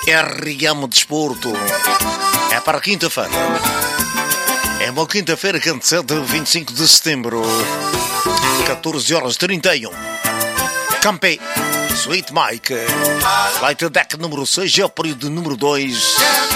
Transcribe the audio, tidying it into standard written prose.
RM Desporto. É para quinta-feira. É uma quinta-feira que antecede 25 de setembro. 14h31. Campé. Sweet Mike. Light Deck número 6 é o período número 2.